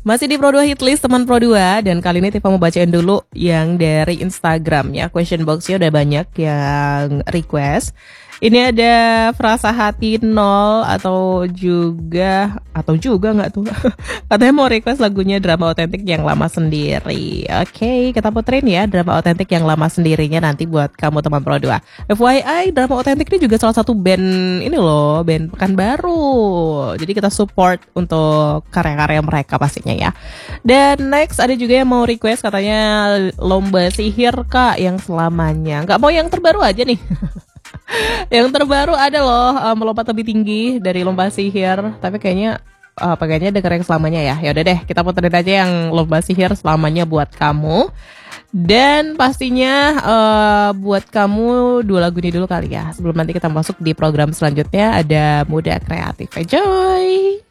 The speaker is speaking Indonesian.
Masih di Pro 2 Hitlist teman Pro 2. Dan kali ini Tifa mau bacain dulu yang dari Instagram ya. Question boxnya udah banyak yang request. Ini ada frasa hati 0 atau juga nggak tuh. Katanya mau request lagunya Drama Otentik yang lama sendiri. Oke, kita puterin ya Drama Otentik yang lama sendirinya nanti buat kamu teman Pro 2. FYI, Drama Otentik ini juga salah satu band ini loh, band Pekanbaru. Jadi kita support untuk karya-karya mereka pastinya ya. Dan next ada juga yang mau request katanya Lomba Sihir Kak yang selamanya. Nggak mau yang terbaru aja nih. Yang terbaru ada loh Melompat Lebih Tinggi dari Lomba Sihir. Tapi kayaknya pengennya denger yang selamanya ya. Ya udah deh, kita puterin aja yang Lomba Sihir selamanya buat kamu. Dan pastinya buat kamu 2 lagu ini dulu kali ya. Sebelum nanti kita masuk di program selanjutnya, ada Muda Kreatif. Enjoy!